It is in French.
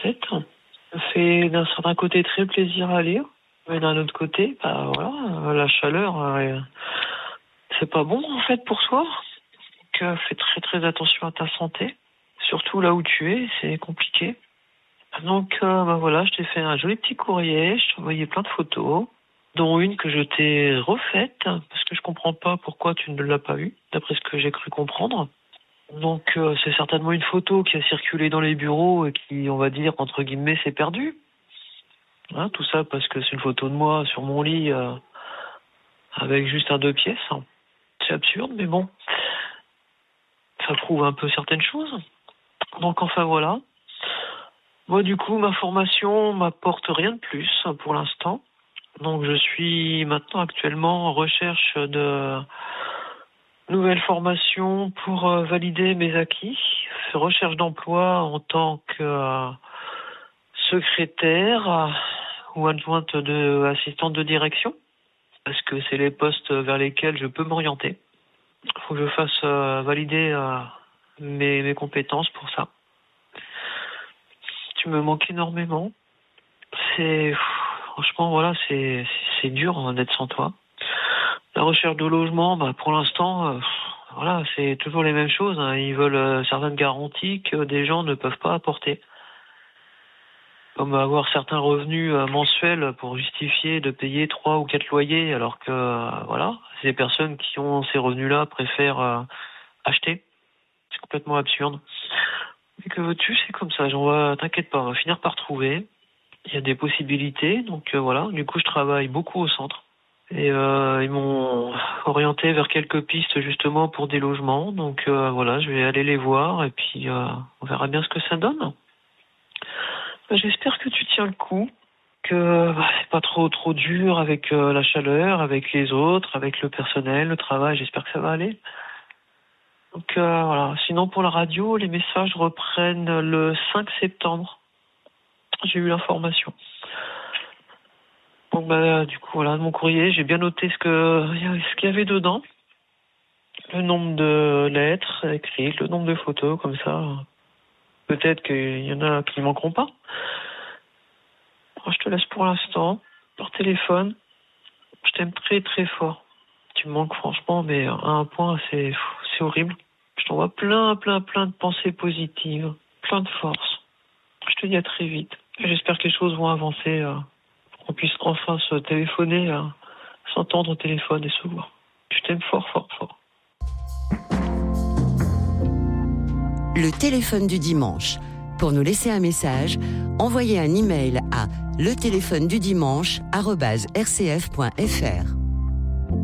Peut-être. Ça fait d'un certain côté très plaisir à lire, mais d'un autre côté, voilà, la chaleur, c'est pas bon en fait pour soi. Donc fais très très attention à ta santé, surtout là où tu es, c'est compliqué. Donc voilà, je t'ai fait un joli petit courrier, je t'ai envoyé plein de photos, dont une que je t'ai refaite, parce que je comprends pas pourquoi tu ne l'as pas eue, d'après ce que j'ai cru comprendre. Donc c'est certainement une photo qui a circulé dans les bureaux et qui, on va dire, entre guillemets, s'est perdue. Hein, tout ça parce que c'est une photo de moi sur mon lit avec juste un 2 pièces. C'est absurde, mais bon, ça prouve un peu certaines choses. Donc enfin voilà. Moi du coup, ma formation m'apporte rien de plus pour l'instant. Donc je suis maintenant actuellement en recherche de nouvelles formations pour valider mes acquis. Recherche d'emploi en tant que secrétaire ou adjointe de assistante de direction, parce que c'est les postes vers lesquels je peux m'orienter. Il faut que je fasse valider mes compétences pour ça. Tu me manques énormément. Franchement, voilà, c'est dur d'être sans toi. La recherche de logement, pour l'instant, voilà, c'est toujours les mêmes choses. Ils veulent certaines garanties que des gens ne peuvent pas apporter. Comme avoir certains revenus mensuels pour justifier de payer 3 ou 4 loyers, alors que, voilà, ces personnes qui ont ces revenus-là préfèrent acheter. C'est complètement absurde. Mais que veux-tu, c'est comme ça. T'inquiète pas, on va finir par trouver. Il y a des possibilités, donc voilà. Du coup, je travaille beaucoup au centre. Et ils m'ont orienté vers quelques pistes justement pour des logements. Donc voilà, je vais aller les voir et puis on verra bien ce que ça donne. J'espère que tu tiens le coup, que c'est pas trop dur avec la chaleur, avec les autres, avec le personnel, le travail. J'espère que ça va aller. Donc voilà. Sinon pour la radio, les messages reprennent le 5 septembre. J'ai eu l'information. Donc du coup voilà, de mon courrier, j'ai bien noté ce qu'il y avait dedans. Le nombre de lettres écrites, le nombre de photos, comme ça. Peut-être qu'il y en a qui ne manqueront pas. Alors, je te laisse pour l'instant, par téléphone. Je t'aime très très fort. Tu me manques franchement, mais à un point, c'est horrible. Je t'envoie plein de pensées positives, plein de force. Je te dis à très vite. J'espère que les choses vont avancer, pour qu'on puisse enfin se téléphoner, s'entendre au téléphone et se voir. Je t'aime fort, fort, fort. Le téléphone du dimanche. Pour nous laisser un message, envoyez un email à leteléphonedudimanche@rcf.fr.